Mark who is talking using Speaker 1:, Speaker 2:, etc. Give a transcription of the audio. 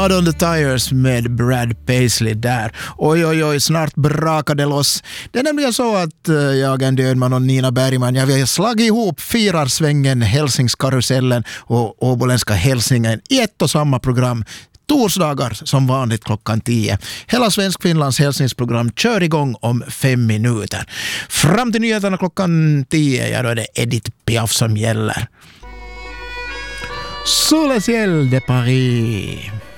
Speaker 1: Blood on the Tires med Brad Paisley där. Oj, snart brakade loss. Det är nämligen så att jag, Andy Ödman och Nina Bergman, jag har slagit ihop Firarsvängen, Hälsingskarusellen och Åboländska hälsingen i ett och samma program. Torsdagar som vanligt klockan 10. Hela Svensk-Finlands hälsningsprogram kör igång om 5 minuter. Fram till nyheterna klockan 10, ja, då är det Edith Piaf som gäller. Sous le ciel de Paris.